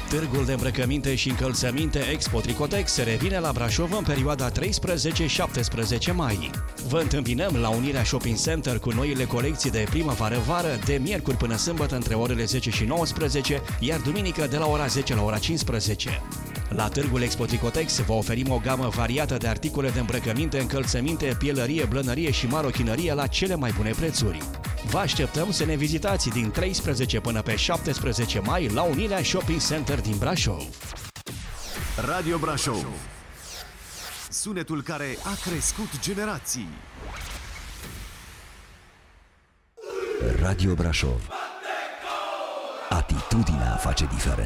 Târgul de îmbrăcăminte și încălțăminte Expo Tricotex se revine la Brașov în perioada 13-17 mai. Vă întâmpinăm la Unirea Shopping Center cu noile colecții de primăvară-vară de miercuri până sâmbătă între orele 10 și 19, iar duminică de la ora 10 la ora 15. La Târgul Expo Tricotex vă oferim o gamă variată de articole de îmbrăcăminte, încălțăminte, pielărie, blănărie și marochinărie la cele mai bune prețuri. Vă așteptăm să ne vizitați din 13 până pe 17 mai la Unirea Shopping Center din Brașov. Radio Brașov. Sunetul care a crescut generații. Radio Brașov. Atitudinea face diferența.